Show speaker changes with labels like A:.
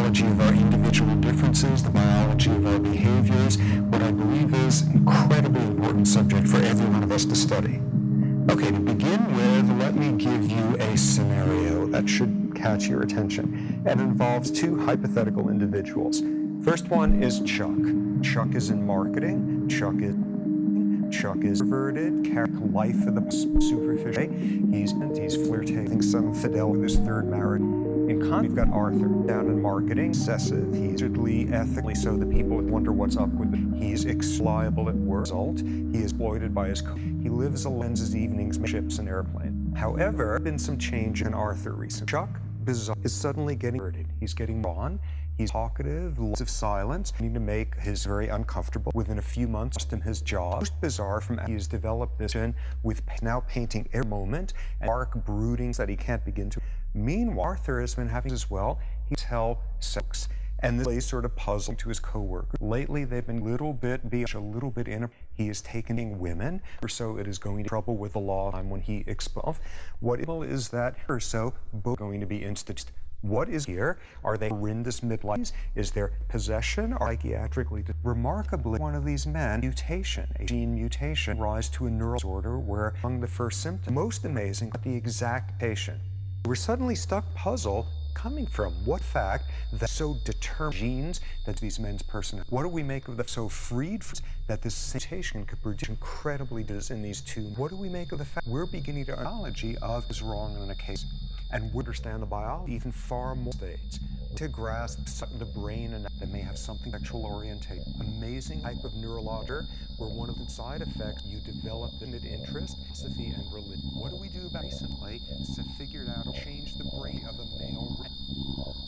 A: biology of our individual differences, the biology of our behaviors, what I believe is an incredibly important subject for every one of us to study. Okay, to begin with, let me give you a scenario that should catch your attention. It involves two hypothetical individuals. First one is Chuck. Chuck is in marketing. Chuck is introverted, life of the superficial. He's flirting some fidelity with his third marriage. In contrast, we've got Arthur down in marketing, obsessive. He's ethically so that people wonder what's up with him. He's liable at work. Result, he is exploited by his he lives lends his evenings, ships and airplanes. However, there has been some change in Arthur recently. Chuck, bizarre, is suddenly getting hurted. He's getting on. He's talkative, lots of silence, needing to make his very uncomfortable. Within a few months, lost him his job. Most bizarre from he has developed this with now painting every moment and dark broodings that he can't begin to. Meanwhile, Arthur has been having as well. He's hell sex. And this is sort of puzzling to his co-worker. Lately, they've been a little bit in. He is taking women, or so it is going to trouble with the law when he expels. What is that, or so, both going to be instituted. What is here? Are they horrendous midlife? Is there possession or psychiatrically? Remarkably, one of these men, a gene mutation, rise to a neural disorder where among the first symptoms, most amazing, the exact patient. We're suddenly stuck puzzle coming from what fact that so determined genes that these men's personality. What do we make of the so freed that this mutation could produce incredibly in these two? What do we make of the fact we're beginning to analogy of is wrong in a case? And we understand the biology even far more states to grasp the brain and that may have something sexual orientation. Amazing type of neurology where one of the side effects you develop an interest, philosophy, and religion. What do we do about recently to figure out how to change the brain of a male?